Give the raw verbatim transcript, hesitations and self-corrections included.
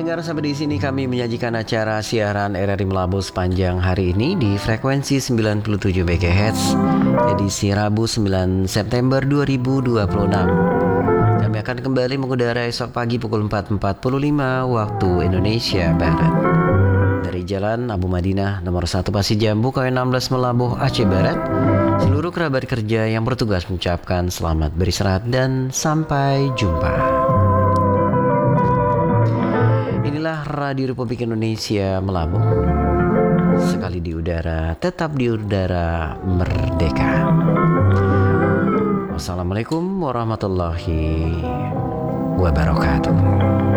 pendengar, sampai di sini kami menyajikan acara siaran R R I Melabu sepanjang hari ini di frekuensi sembilan puluh tujuh megahertz, edisi Rabu sembilan September dua ribu dua puluh enam. Kami akan kembali mengudara esok pagi pukul empat empat puluh lima waktu Indonesia Barat. Dari Jalan Abu Madinah nomor satu Pasir Jambu K W enam belas Melabuh Aceh Barat, seluruh kerabat kerja yang bertugas mengucapkan selamat beristirahat dan sampai jumpa. Inilah Radio Republik Indonesia Melabuh. Sekali di udara, tetap di udara merdeka. Wassalamualaikum warahmatullahi wabarakatuh.